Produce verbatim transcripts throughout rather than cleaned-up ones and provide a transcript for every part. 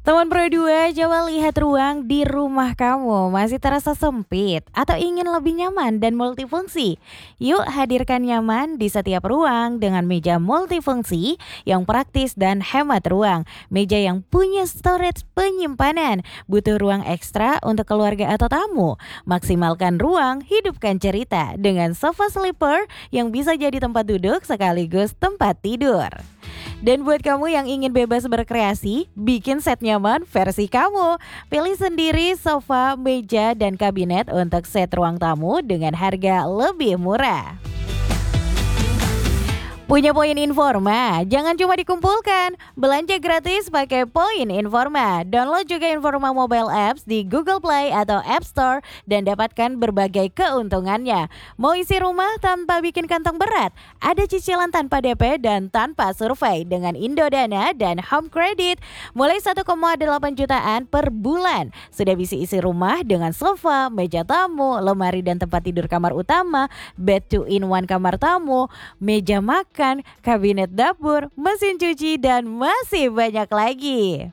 Teman Pro dua, coba lihat ruang di rumah kamu masih terasa sempit atau ingin lebih nyaman dan multifungsi. Yuk hadirkan nyaman di setiap ruang dengan meja multifungsi yang praktis dan hemat ruang. Meja yang punya storage penyimpanan, butuh ruang ekstra untuk keluarga atau tamu. Maksimalkan ruang, hidupkan cerita dengan sofa sleeper yang bisa jadi tempat duduk sekaligus tempat tidur. Dan buat kamu yang ingin bebas berkreasi, bikin set nyaman versi kamu. Pilih sendiri sofa, meja, dan kabinet untuk set ruang tamu dengan harga lebih murah. Punya poin Informa? Jangan cuma dikumpulkan. Belanja gratis pakai poin Informa. Download juga Informa mobile apps di Google Play atau App Store dan dapatkan berbagai keuntungannya. Mau isi rumah tanpa bikin kantong berat? Ada cicilan tanpa D P dan tanpa survei dengan Indodana dan Home Credit. Mulai satu koma delapan jutaan per bulan. Sudah bisa isi rumah dengan sofa, meja tamu, lemari dan tempat tidur kamar utama, bed two in one kamar tamu, meja makan, kabinet dapur, mesin cuci, dan masih banyak lagi.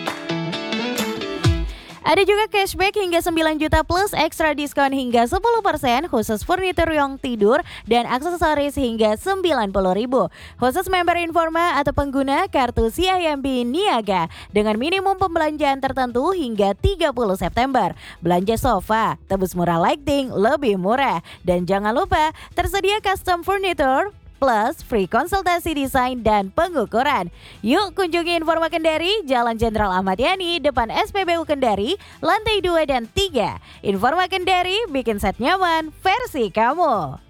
Ada juga cashback hingga sembilan juta plus ekstra diskon hingga sepuluh persen khusus furnitur ruang tidur dan aksesoris hingga sembilan puluh ribu. Khusus member Informa atau pengguna kartu C I M B Niaga dengan minimum pembelanjaan tertentu hingga tiga puluh September. Belanja sofa, tebus murah lighting, lebih murah. Dan jangan lupa tersedia custom furnitur plus free konsultasi desain dan pengukuran. Yuk kunjungi Informa Kendari, Jalan Jenderal Ahmad Yani, depan S P B U Kendari, lantai dua dan tiga. Informa Kendari, bikin set nyaman versi kamu.